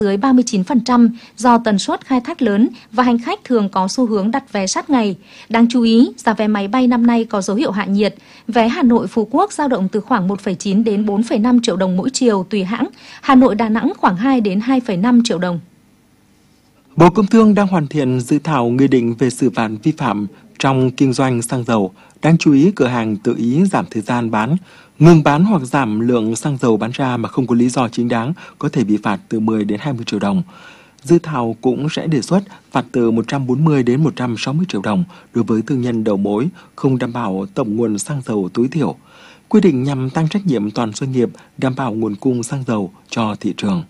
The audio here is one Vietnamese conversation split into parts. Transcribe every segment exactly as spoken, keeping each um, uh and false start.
dưới ba mươi chín phần trăm do tần suất khai thác lớn và hành khách thường có xu hướng đặt vé sát ngày. Đáng chú ý, giá vé máy bay năm nay có dấu hiệu hạ nhiệt. Vé Hà Nội Phú Quốc dao động từ khoảng một phẩy chín đến bốn phẩy năm triệu đồng mỗi chiều tùy hãng, Hà Nội Đà Nẵng khoảng hai đến hai phẩy năm triệu đồng. Bộ Công Thương đang hoàn thiện dự thảo nghị định về xử phạt vi phạm trong kinh doanh xăng dầu. Đáng chú ý, cửa hàng tự ý giảm thời gian bán, ngừng bán hoặc giảm lượng xăng dầu bán ra mà không có lý do chính đáng có thể bị phạt từ mười đến hai mươi triệu đồng. Dự thảo cũng sẽ đề xuất phạt từ một trăm bốn mươi đến một trăm sáu mươi triệu đồng đối với thương nhân đầu mối không đảm bảo tổng nguồn xăng dầu tối thiểu. Quy định nhằm tăng trách nhiệm toàn doanh nghiệp đảm bảo nguồn cung xăng dầu cho thị trường.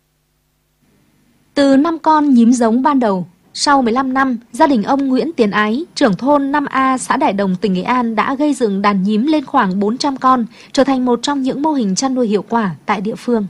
Từ năm con nhím giống ban đầu, sau mười lăm năm, gia đình ông Nguyễn Tiến Ái, trưởng thôn năm A, xã Đại Đồng, tỉnh Nghệ An đã gây dựng đàn nhím lên khoảng bốn trăm con, trở thành một trong những mô hình chăn nuôi hiệu quả tại địa phương.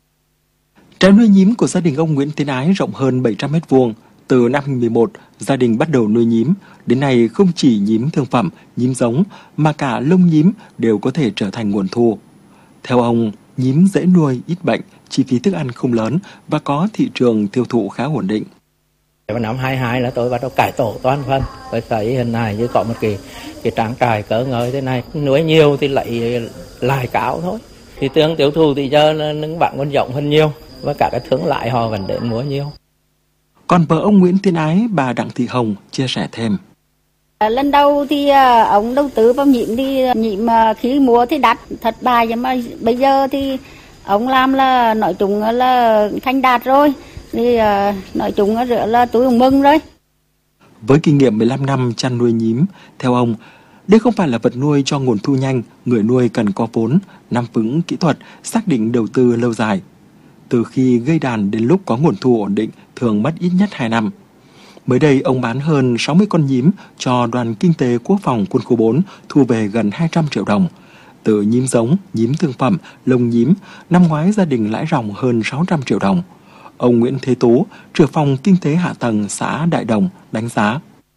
Trại nuôi nhím của gia đình ông Nguyễn Tiến Ái rộng hơn bảy trăm mét vuông. Từ năm hai nghìn không trăm mười một, gia đình bắt đầu nuôi nhím. Đến nay không chỉ nhím thương phẩm, nhím giống mà cả lông nhím đều có thể trở thành nguồn thu. Theo ông, nhím dễ nuôi, ít bệnh, chi phí thức ăn không lớn và có thị trường tiêu thụ khá ổn định. Vào năm hai mươi hai là tôi bắt đầu cải tổ toàn phần. Tôi thấy hình này như có một cái, cái trang trại cỡ ngơi thế này. Nuôi nhiều thì lại lại cao thôi. Thì tương tiêu thụ thì giờ nâng bạn còn rộng hơn nhiều. Và cả cái thương lại họ vẫn đến mua nhiều. Còn vợ ông Nguyễn Tiến Ái, bà Đặng Thị Hồng chia sẻ thêm. Lần đầu thì ông đầu tư vào nhịn thì nhịn mà khi mua thì đắt thật bài, nhưng mà bây giờ thì ông làm là nói chung là thành đạt rồi. Thì nói chung là, là tôi cũng mừng rồi. Với kinh nghiệm mười lăm năm chăn nuôi nhím, theo ông, đây không phải là vật nuôi cho nguồn thu nhanh, người nuôi cần có vốn, nắm vững kỹ thuật, xác định đầu tư lâu dài. Từ khi gây đàn đến lúc có nguồn thu ổn định thường mất ít nhất hai năm. Mới đây, ông bán hơn sáu mươi con nhím cho Đoàn Kinh tế Quốc phòng Quân khu bốn, thu về gần hai trăm triệu đồng. Từ nhím giống, nhím thương phẩm, lông nhím, năm ngoái gia đình lãi ròng hơn sáu trăm triệu đồng. Ông Nguyễn Thế Tú, trưởng phòng Kinh tế Hạ tầng xã Đại Đồng đánh giá.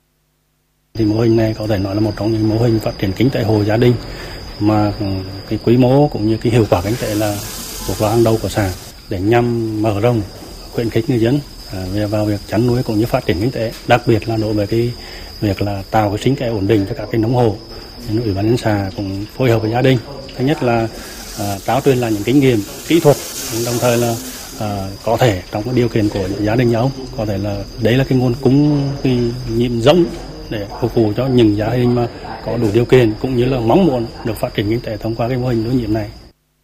Thì mô hình này có thể nói là một trong những mô hình phát triển kinh tế hộ gia đình mà cái quy mô cũng như cái hiệu quả kinh tế là thuộc vào hàng đầu của xã, để nhằm mở rộng khuyến khích người dân à, vào việc chăn nuôi cũng như phát triển kinh tế, đặc biệt là đối với cái việc là tạo cái sinh kế ổn định cho các cái nông hộ. Nên Ủy ban nhân xã cũng phối hợp với gia đình, thứ nhất là à, trao truyền lại những kinh nghiệm kỹ thuật, đồng thời là à, có thể trong cái điều kiện của gia đình nhà ông có thể là đấy là cái nguồn cung cái nhím giống để phục vụ cho những gia đình mà có đủ điều kiện cũng như là mong muốn được phát triển kinh tế thông qua cái mô hình nuôi nhím này.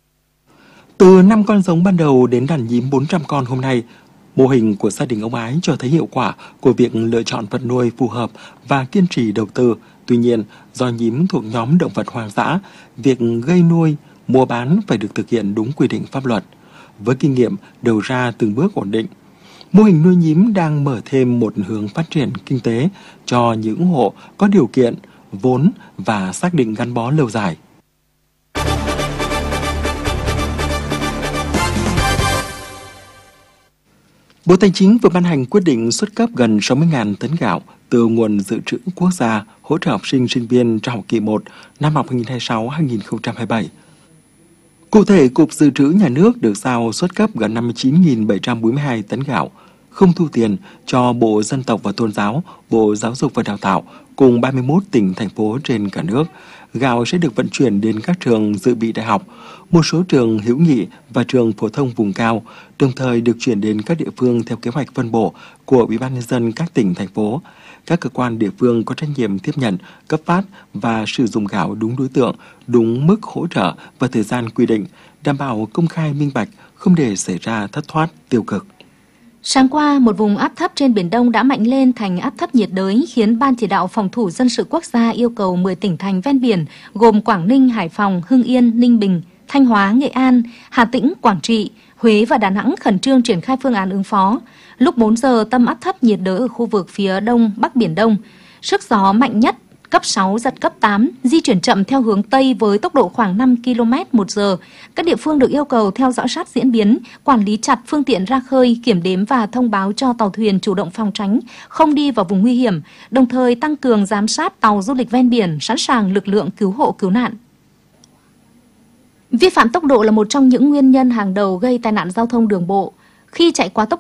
Từ năm con giống ban đầu đến đàn nhím bốn trăm con hôm nay, mô hình của gia đình ông Ái cho thấy hiệu quả của việc lựa chọn vật nuôi phù hợp và kiên trì đầu tư. Tuy nhiên, do nhím thuộc nhóm động vật hoang dã, việc gây nuôi, mua bán phải được thực hiện đúng quy định pháp luật. Với kinh nghiệm đầu ra từng bước ổn định, mô hình nuôi nhím đang mở thêm một hướng phát triển kinh tế cho những hộ có điều kiện, vốn và xác định gắn bó lâu dài. Bộ Tài chính vừa ban hành quyết định xuất cấp gần sáu mươi nghìn tấn gạo từ nguồn dự trữ quốc gia hỗ trợ học sinh sinh viên trong học kỳ một năm học hai nghìn không trăm hai mươi sáu hai nghìn không trăm hai mươi bảy. Cụ thể, Cục Dự trữ Nhà nước được giao xuất cấp gần năm mươi chín nghìn bảy trăm bốn mươi hai tấn gạo, không thu tiền cho Bộ Dân tộc và Tôn giáo, Bộ Giáo dục và Đào tạo cùng ba mươi mốt tỉnh, thành phố trên cả nước. Gạo sẽ được vận chuyển đến các trường dự bị đại học, một số trường hữu nghị và trường phổ thông vùng cao, đồng thời được chuyển đến các địa phương theo kế hoạch phân bổ của Ủy ban nhân dân các tỉnh, thành phố. Các cơ quan địa phương có trách nhiệm tiếp nhận, cấp phát và sử dụng gạo đúng đối tượng, đúng mức hỗ trợ và thời gian quy định, đảm bảo công khai minh bạch, không để xảy ra thất thoát, tiêu cực. Sáng qua, một vùng áp thấp trên Biển Đông đã mạnh lên thành áp thấp nhiệt đới, khiến Ban Chỉ đạo Phòng thủ Dân sự Quốc gia yêu cầu mười tỉnh thành ven biển gồm Quảng Ninh, Hải Phòng, Hưng Yên, Ninh Bình, Thanh Hóa, Nghệ An, Hà Tĩnh, Quảng Trị, Huế và Đà Nẵng khẩn trương triển khai phương án ứng phó. Lúc bốn giờ, tâm áp thấp nhiệt đới ở khu vực phía đông Bắc Biển Đông, sức gió mạnh nhất cấp sáu, giật cấp tám, di chuyển chậm theo hướng Tây với tốc độ khoảng năm ki lô mét một giờ. Các địa phương được yêu cầu theo dõi sát diễn biến, quản lý chặt phương tiện ra khơi, kiểm đếm và thông báo cho tàu thuyền chủ động phòng tránh, không đi vào vùng nguy hiểm, đồng thời tăng cường giám sát tàu du lịch ven biển, sẵn sàng lực lượng cứu hộ cứu nạn. Vi phạm tốc độ là một trong những nguyên nhân hàng đầu gây tai nạn giao thông đường bộ. Khi chạy quá tốc